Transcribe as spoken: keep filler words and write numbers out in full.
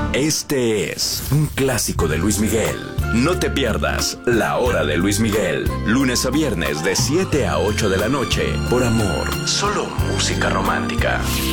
Este es un clásico de Luis Miguel. No te pierdas La Hora de Luis Miguel, lunes a viernes de siete a ocho de la noche, por Amor, solo música romántica.